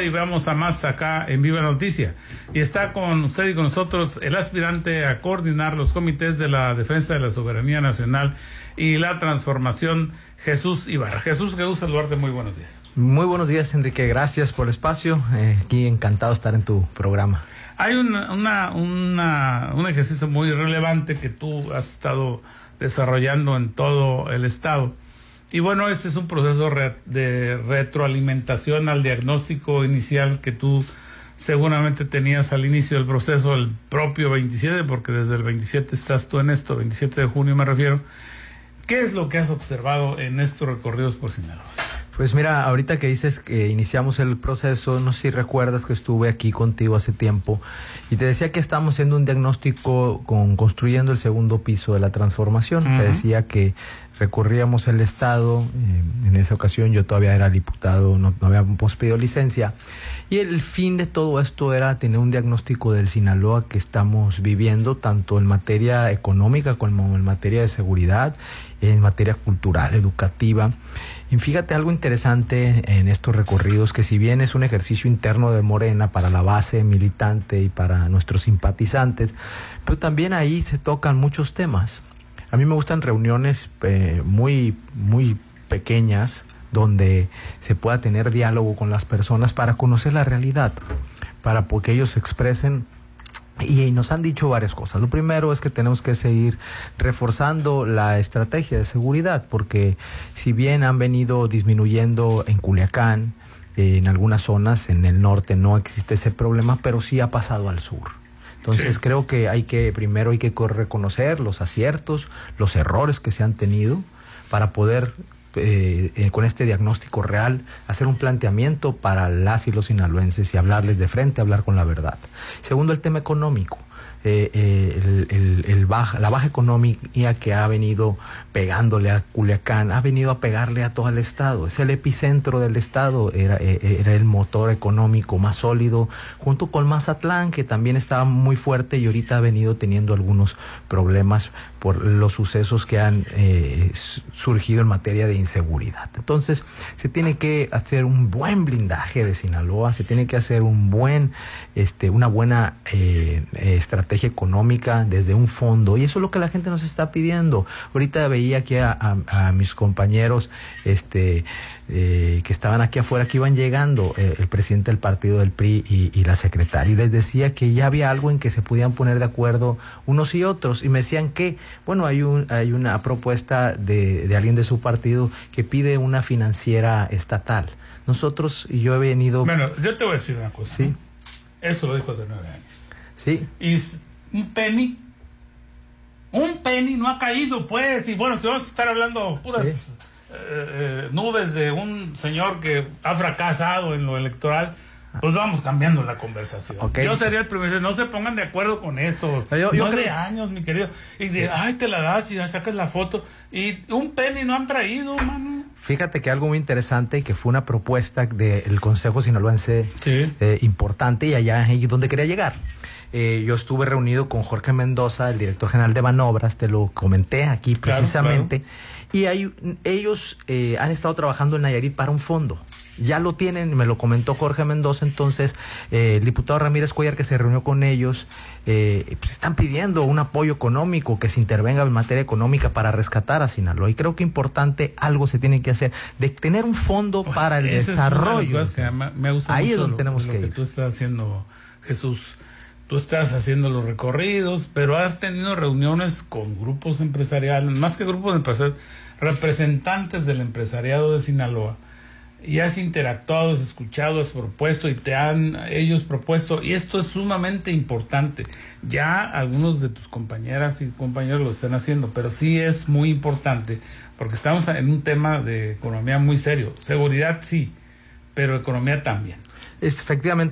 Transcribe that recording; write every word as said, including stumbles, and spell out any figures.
y vamos a más acá en Viva Noticia. Y está con usted y con nosotros el aspirante a coordinar los comités de la defensa de la soberanía nacional y la transformación, Jesús Ibarra. Jesús, qué gusto saludarte, muy buenos días. Muy buenos días, Enrique, gracias por el espacio, eh, aquí encantado de estar en tu programa. Hay una, una, una, un ejercicio muy relevante que tú has estado desarrollando en todo el estado. Y bueno, ese es un proceso re, de retroalimentación al diagnóstico inicial que tú seguramente tenías al inicio del proceso, el propio veintisiete, porque desde el veintisiete estás tú en esto, veintisiete de junio me refiero. ¿Qué es lo que has observado en estos recorridos por Sinaloa? Pues mira, ahorita que dices que iniciamos el proceso, no sé si recuerdas que estuve aquí contigo hace tiempo y te decía que estamos haciendo un diagnóstico con construyendo el segundo piso de la transformación. Uh-huh. Te decía que recorríamos el estado, eh, en esa ocasión yo todavía era diputado, no, no habíamos pedido licencia, y el fin de todo esto era tener un diagnóstico del Sinaloa que estamos viviendo, tanto en materia económica como en materia de seguridad, en materia cultural, educativa. Y fíjate algo interesante en estos recorridos, que si bien es un ejercicio interno de Morena para la base militante y para nuestros simpatizantes, pero también ahí se tocan muchos temas. A mí me gustan reuniones eh, muy, muy pequeñas, donde se pueda tener diálogo con las personas para conocer la realidad, para que ellos se expresen. Y nos han dicho varias cosas. Lo primero es que tenemos que seguir reforzando la estrategia de seguridad, porque si bien han venido disminuyendo en Culiacán, eh, en algunas zonas, en el norte no existe ese problema, pero sí ha pasado al sur. Entonces sí, creo que hay que, primero hay que reconocer los aciertos, los errores que se han tenido para poder, eh, eh, con este diagnóstico real, hacer un planteamiento para las y los sinaloenses y hablarles de frente, hablar con la verdad. Segundo, el tema económico. Eh, eh, el, el, el baja, la baja económica que ha venido pegándole a Culiacán, ha venido a pegarle a todo el estado. Es el epicentro del estado, era, eh, era el motor económico más sólido, junto con Mazatlán, que también estaba muy fuerte y ahorita ha venido teniendo algunos problemas por los sucesos que han eh, surgido en materia de inseguridad. Entonces, se tiene que hacer un buen blindaje de Sinaloa, se tiene que hacer un buen, este, una buena eh, estrategia económica desde un fondo, y eso es lo que la gente nos está pidiendo. Ahorita veía aquí a, a, a mis compañeros este, eh, que estaban aquí afuera, que iban llegando, eh, el presidente del partido del P R I y, y la secretaria, y les decía que ya había algo en que se podían poner de acuerdo unos y otros, y me decían que bueno, hay un hay una propuesta de, de alguien de su partido que pide una financiera estatal. Nosotros, y yo he venido... Bueno, yo te voy a decir una cosa. Sí. ¿No? Eso lo dijo hace nueve años. Sí. Y un penny, un penny no ha caído, pues. Y bueno, si vamos a estar hablando puras sí. eh, eh, nubes de un señor que ha fracasado en lo electoral, pues vamos cambiando la conversación. Okay. Yo sería el primero, no se pongan de acuerdo con eso. Yo, yo Nueve creo... años, mi querido. Y de, ay, te la das y ya sacas la foto. Y un penny no han traído, mano. Fíjate que algo muy interesante, que fue una propuesta del Consejo Sinaloense sí. eh, importante, y allá es donde quería llegar. Eh, yo estuve reunido con Jorge Mendoza, el director general de Banobras, te lo comenté aquí precisamente, claro, claro. Y hay, ellos eh, han estado trabajando en Nayarit para un fondo. Ya lo tienen, me lo comentó Jorge Mendoza. Entonces eh, el diputado Ramírez Cuellar, que se reunió con ellos, eh, pues están pidiendo un apoyo económico, que se intervenga en materia económica para rescatar a Sinaloa, y creo que importante, algo se tiene que hacer, de tener un fondo oh, para el desarrollo. Es una de las cosas que me gusta ahí mucho es donde lo, tenemos lo que, que ir. Tú estás haciendo, Jesús. Tú estás haciendo los recorridos, pero has tenido reuniones con grupos empresariales, más que grupos empresariales, representantes del empresariado de Sinaloa, y has interactuado, has escuchado, has propuesto y te han ellos propuesto, y esto es sumamente importante. Ya algunos de tus compañeras y compañeros lo están haciendo, pero sí es muy importante, porque estamos en un tema de economía muy serio. Seguridad sí, pero economía también. Es, efectivamente.